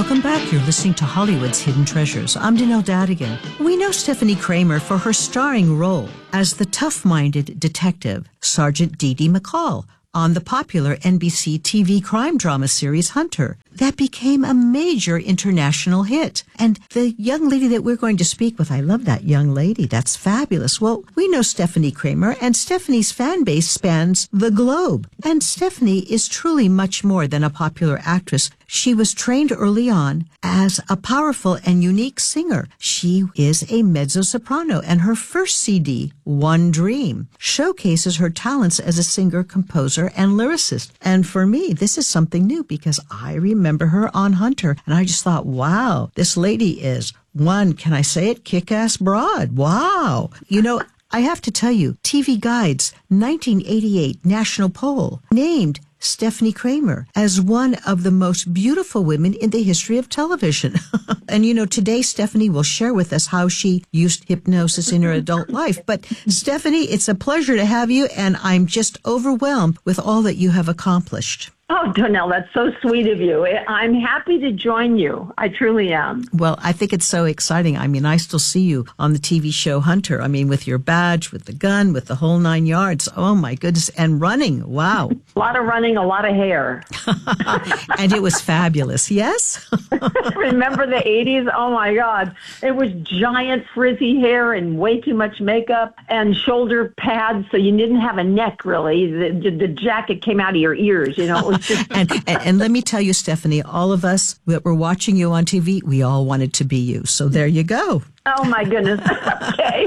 Welcome back. You're listening to Hollywood's Hidden Treasures. I'm Danelle Dadigan. We know Stephanie Kramer for her starring role as the tough-minded detective, Sergeant Dee Dee McCall, on the popular NBC TV crime drama series Hunter. That became a major international hit. And the young lady that we're going to speak with, I love that young lady. That's fabulous. Well, we know Stephanie Kramer, and Stephanie's fan base spans the globe. And Stephanie is truly much more than a popular actress. She was trained early on as a powerful and unique singer. She is a mezzo-soprano, and her first CD, One Dream, showcases her talents as a singer, composer, and lyricist. And for me, this is something new because I remember her on Hunter, and I just thought, wow, this lady is one, can I say it, kick-ass broad. Wow. You know, I have to tell you, TV Guide's 1988 national poll named Stephanie Kramer as one of the most beautiful women in the history of television. And, you know, today Stephanie will share with us how she used hypnosis in her adult life. But, Stephanie, it's a pleasure to have you, and I'm just overwhelmed with all that you have accomplished. Oh, Danelle, that's so sweet of you. I'm happy to join you. I truly am. Well, I think it's so exciting. I mean, I still see you on the TV show Hunter. I mean, with your badge, with the gun, with the whole 9 yards. Oh, my goodness. And running. Wow. A lot of running, a lot of hair. And it was fabulous, yes? Remember the 80s? Oh, my God. It was giant frizzy hair and way too much makeup and shoulder pads, so you didn't have a neck, really. The jacket came out of your ears, you know. It was and let me tell you, Stephanie, all of us that were watching you on TV, we all wanted to be you. So there you go. Oh, my goodness. Okay.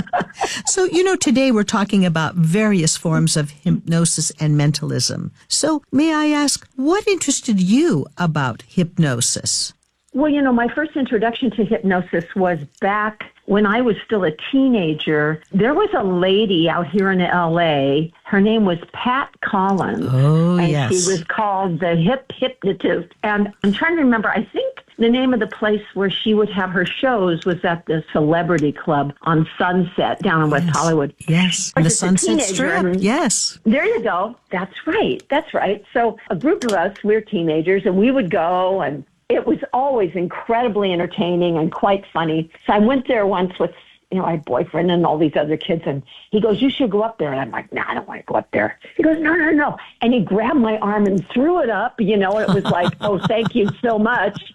So, you know, today we're talking about various forms of hypnosis and mentalism. So may I ask, what interested you about hypnosis? Well, you know, my first introduction to hypnosis was back when I was still a teenager. There was a lady out here in L.A. Her name was Pat Collins. Oh, and yes. She was called the Hypnotist. And I'm trying to remember, I think the name of the place where she would have her shows was at the Celebrity Club on Sunset down in West Hollywood. Yes, the Sunset Strip. Yes. There you go. That's right. That's right. So a group of us, we're teenagers, and we would go, and it was always incredibly entertaining and quite funny. So I went there once with, you know, my boyfriend and all these other kids, and he goes, "You should go up there." And I'm like, "No, I don't want to go up there." He goes, No. And he grabbed my arm and threw it up, you know, and it was like, "Oh, thank you so much."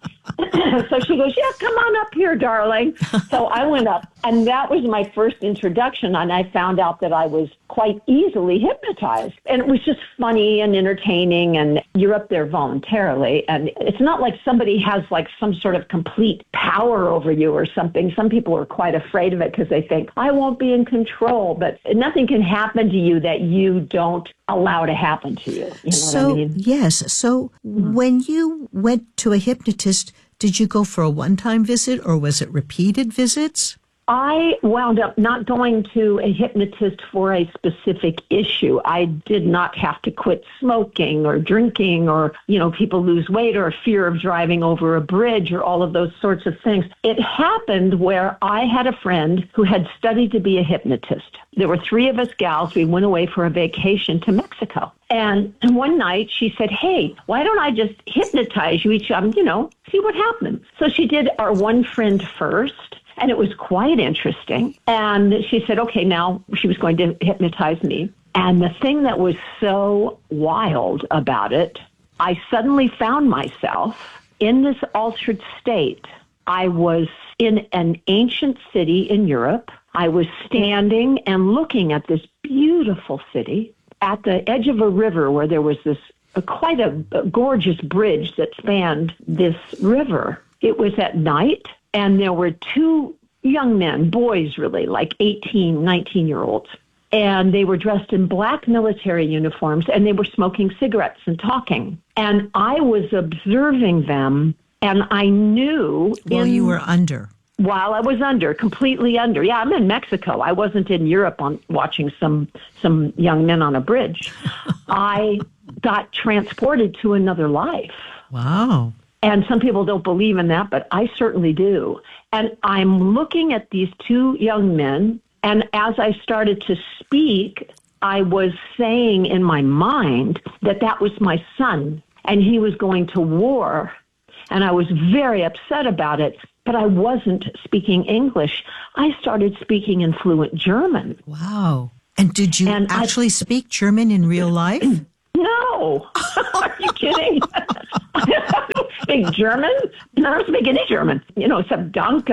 So she goes, "Yeah, come on up here, darling." So I went up, and that was my first introduction, and I found out that I was quite easily hypnotized. And it was just funny and entertaining, and you're up there voluntarily, and it's not like somebody has like some sort of complete power over you or something. Some people are quite afraid of it because they think, "I won't be in control," but nothing can happen to you that you don't allow to happen to you. You know what I mean? Yes. So when you went to a hypnotist, did you go for a one-time visit or was it repeated visits? I wound up not going to a hypnotist for a specific issue. I did not have to quit smoking or drinking or, you know, people lose weight or fear of driving over a bridge or all of those sorts of things. It happened where I had a friend who had studied to be a hypnotist. There were 3 of us gals. We went away for a vacation to Mexico. And one night she said, "Hey, why don't I just hypnotize you each other, you know, see what happens?" So she did our one friend first. And it was quite interesting. And she said, okay, now she was going to hypnotize me. And the thing that was so wild about it, I suddenly found myself in this altered state. I was in an ancient city in Europe. I was standing and looking at this beautiful city at the edge of a river where there was this quite a gorgeous bridge that spanned this river. It was at night. And there were 2 young men, boys really, like 18, 19-year-olds. And they were dressed in black military uniforms, and they were smoking cigarettes and talking. And I was observing them, and I knew... While you were under. While I was under, completely under. Yeah, I'm in Mexico. I wasn't in Europe watching some young men on a bridge. I got transported to another life. Wow. And some people don't believe in that, but I certainly do. And I'm looking at these 2 young men, and as I started to speak, I was saying in my mind that that was my son, and he was going to war. and I was very upset about it, but I wasn't speaking English. I started speaking in fluent German. Wow. And did you actually speak German in real life? No. Are you kidding? I don't speak German. I don't speak any German, except Danke.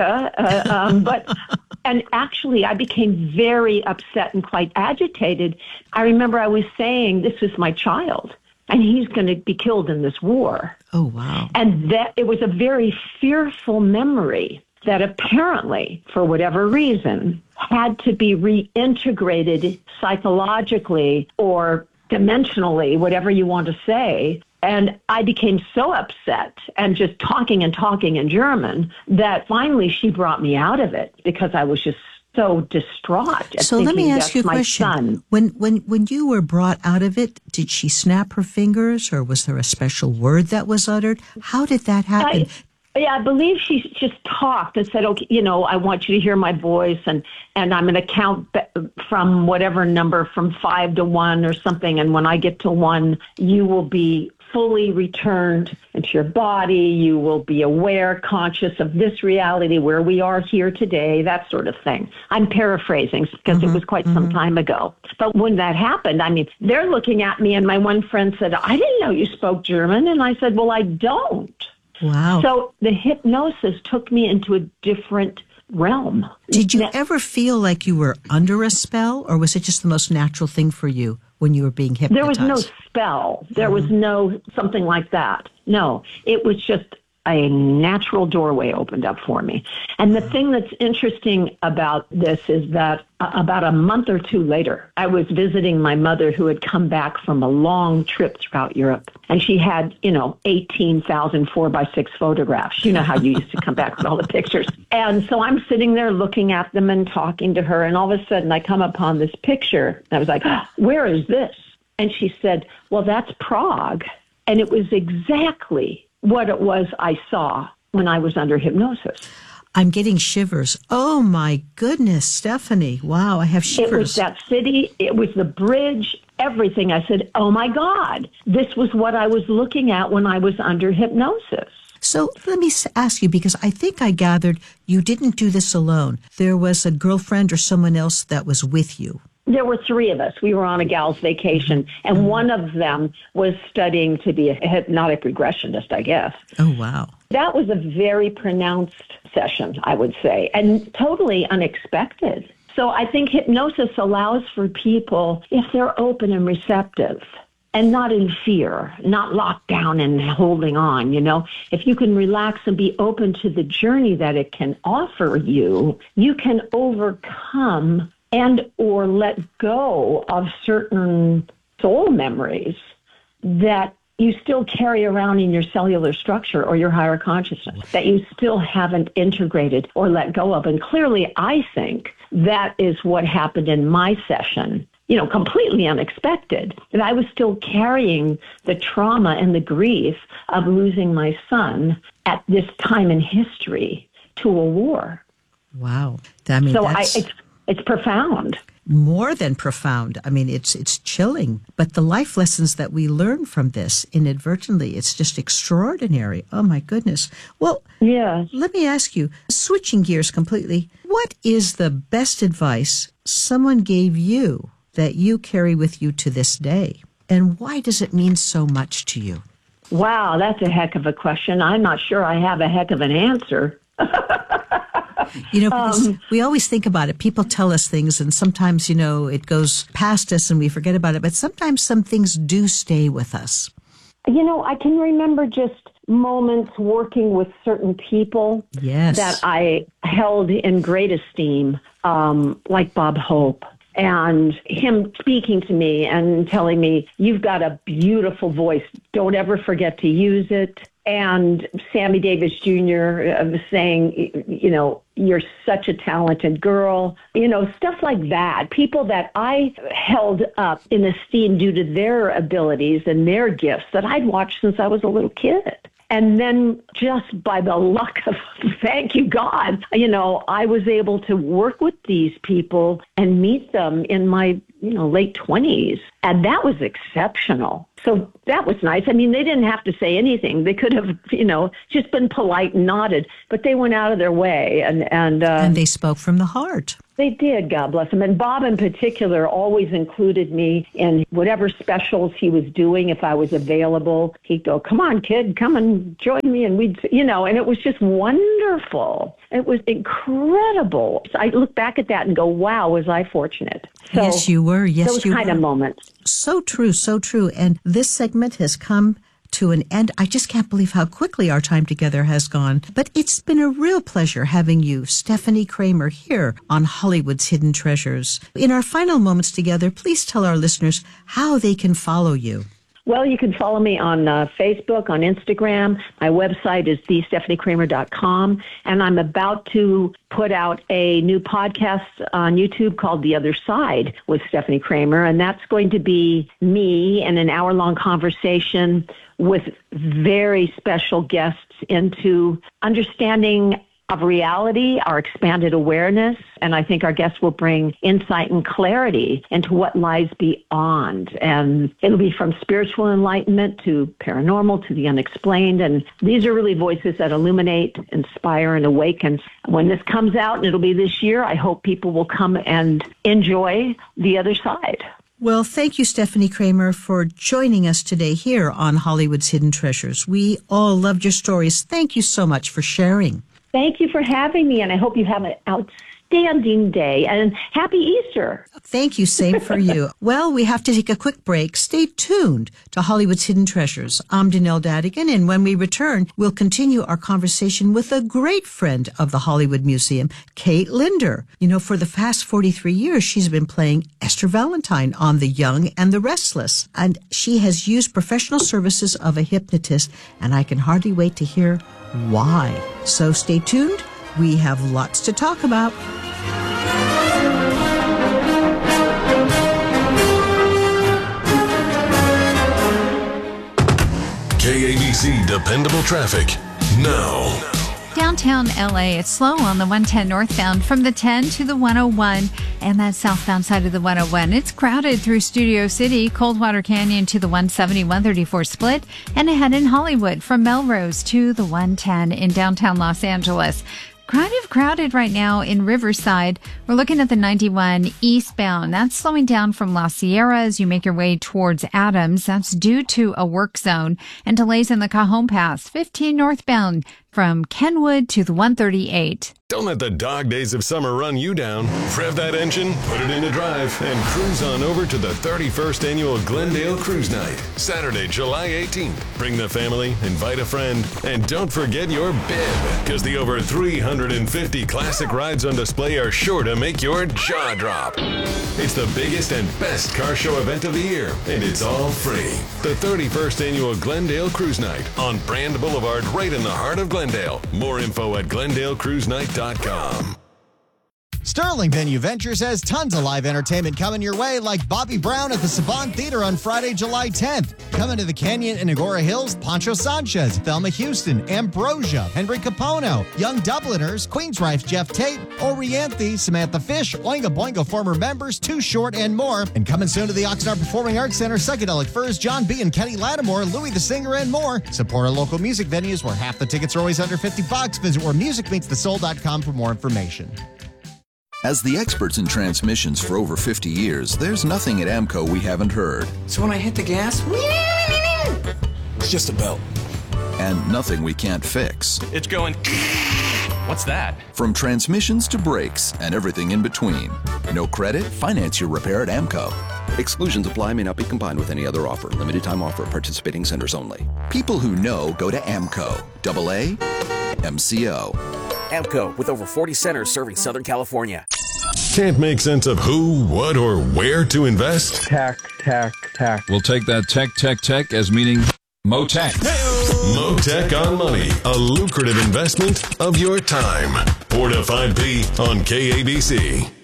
And actually, I became very upset and quite agitated. I remember I was saying, this was my child, and he's going to be killed in this war. Oh, wow. And that it was a very fearful memory that apparently, for whatever reason, had to be reintegrated psychologically or dimensionally, whatever you want to say. And I became so upset and just talking in German that finally she brought me out of it because I was just so distraught. So let me ask you a question. Son. When you were brought out of it, did she snap her fingers, or was there a special word that was uttered? How did that happen? I believe she just talked and said, okay, I want you to hear my voice, and I'm going to count from whatever number, from 5 to 1 or something. And when I get to 1, you will be fully returned into your body. You will be aware, conscious of this reality where we are here today, that sort of thing. I'm paraphrasing because it was quite some time ago. But when that happened, they're looking at me, and my one friend said, I didn't know you spoke German. And I said, well, I don't. Wow. So the hypnosis took me into a different realm. Did you ever feel like you were under a spell, or was it just the most natural thing for you when you were being hypnotized? There was no spell. There was no something like that. No, it was just a natural doorway opened up for me. And the thing that's interesting about this is that about a month or two later, I was visiting my mother, who had come back from a long trip throughout Europe. And she had, 18,000 4x6 photographs. You know how you used to come back with all the pictures. And so I'm sitting there looking at them and talking to her. And all of a sudden I come upon this picture. And I was like, where is this? And she said, well, that's Prague. And it was exactly what it was I saw when I was under hypnosis. I'm getting shivers. Oh, my goodness, Stephanie. Wow, I have shivers. It was that city. It was the bridge, everything. I said, oh, my God, this was what I was looking at when I was under hypnosis. So let me ask you, because I think I gathered you didn't do this alone. There was a girlfriend or someone else that was with you. There were 3 of us. We were on a gal's vacation, and one of them was studying to be a hypnotic regressionist, I guess. Oh, wow. That was a very pronounced session, I would say, and totally unexpected. So I think hypnosis allows for people, if they're open and receptive and not in fear, not locked down and holding on, if you can relax and be open to the journey that it can offer you, you can overcome and or let go of certain soul memories that you still carry around in your cellular structure or your higher consciousness that you still haven't integrated or let go of. And clearly, I think that is what happened in my session, completely unexpected. And I was still carrying the trauma and the grief of losing my son at this time in history to a war. Wow. It's profound. More than profound. It's chilling. But the life lessons that we learn from this inadvertently, it's just extraordinary. Oh, my goodness. Well, yeah. Let me ask you, switching gears completely, what is the best advice someone gave you that you carry with you to this day? And why does it mean so much to you? Wow, that's a heck of a question. I'm not sure I have a heck of an answer. Because we always think about it. People tell us things, and sometimes, it goes past us and we forget about it. But sometimes some things do stay with us. I can remember just moments working with certain people that I held in great esteem, like Bob Hope. And him speaking to me and telling me, you've got a beautiful voice. Don't ever forget to use it. And Sammy Davis Jr. Saying, you're such a talented girl, stuff like that. People that I held up in esteem due to their abilities and their gifts that I'd watched since I was a little kid. And then just by the luck of, thank you, God, I was able to work with these people and meet them in my late 20s. And that was exceptional. So that was nice. I mean, they didn't have to say anything. They could have, just been polite and nodded, but they went out of their way. And they spoke from the heart. They did, God bless them. And Bob in particular always included me in whatever specials he was doing. If I was available, he'd go, come on, kid, come and join me. And we'd, and it was just wonderful. It was incredible. So I look back at that and go, wow, was I fortunate. So yes, you were. Yes, those you kind were. of moments. So true, so true. And this segment has come to an end. I just can't believe how quickly our time together has gone. But it's been a real pleasure having you, Stephanie Kramer, here on Hollywood's Hidden Treasures. In our final moments together, please tell our listeners how they can follow you. Well, you can follow me on Facebook, on Instagram. My website is thestephaniekramer.com, and I'm about to put out a new podcast on YouTube called The Other Side with Stephanie Kramer, and that's going to be me and an hour-long conversation with very special guests into understanding of reality, our expanded awareness, and I think our guests will bring insight and clarity into what lies beyond. And it'll be from spiritual enlightenment to paranormal to the unexplained. And these are really voices that illuminate, inspire, and awaken. When this comes out, and it'll be this year, I hope people will come and enjoy The Other Side. Well, thank you, Stephanie Kramer, for joining us today here on Hollywood's Hidden Treasures. We all loved your stories. Thank you so much for sharing. Thank you for having me, and I hope you have an outstanding day, and happy Easter. Thank you. Same for you. Well, we have to take a quick break. Stay tuned to Hollywood's Hidden Treasures. I'm Danelle Dadigan, and when we return, we'll continue our conversation with a great friend of the Hollywood Museum, Kate Linder. For the past 43 years, she's been playing Esther Valentine on The Young and the Restless, and she has used professional services of a hypnotist, and I can hardly wait to hear why. So stay tuned. We have lots to talk about. KABC Dependable Traffic now. Downtown LA, it's slow on the 110 northbound from the 10 to the 101 and that southbound side of the 101. It's crowded through Studio City, Coldwater Canyon to the 170, 134 split, and ahead in Hollywood from Melrose to the 110 in downtown Los Angeles. Kind of crowded right now in Riverside. We're looking at the 91 eastbound. That's slowing down from La Sierra as you make your way towards Adams. That's due to a work zone and delays in the Cajon Pass. 15 northbound from Kenwood to the 138. Don't let the dog days of summer run you down. Rev that engine, put it into drive, and cruise on over to the 31st Annual Glendale Cruise Night, Saturday, July 18th. Bring the family, invite a friend, and don't forget your bib, because the over 350 classic rides on display are sure to make your jaw drop. It's the biggest and best car show event of the year, and it's all free. The 31st Annual Glendale Cruise Night on Brand Boulevard, right in the heart of Glendale. More info at GlendaleCruiseNight.com. Sterling Venue Ventures has tons of live entertainment coming your way, like Bobby Brown at the Savant Theater on Friday, July 10th. Coming to the Canyon in Agora Hills, Pancho Sanchez, Thelma Houston, Ambrosia, Henry Capono, Young Dubliners, Queensrÿche's Jeff Tate, Orianthi, Samantha Fish, Oingo Boingo former members, Too Short, and more. And coming soon to the Oxnard Performing Arts Center, Psychedelic Furs, John B. and Kenny Lattimore, Louis the Singer, and more. Support our local music venues where half the tickets are always under $50. Visit wheremusicmeetsthesoul.com for more information. As the experts in transmissions for over 50 years, there's nothing at AMCO we haven't heard. So when I hit the gas, it's just a belt. And nothing we can't fix. It's going... What's that? From transmissions to brakes and everything in between. No credit? Finance your repair at AMCO. Exclusions apply, may not be combined with any other offer. Limited time offer, participating centers only. People who know go to AMCO. AA MCO. AMCO, with over 40 centers serving Southern California. Can't make sense of who, what, or where to invest? Tech. We'll take that tech as meaning Motech. Motech on Money, a lucrative investment of your time. 4 to 5 p on KABC.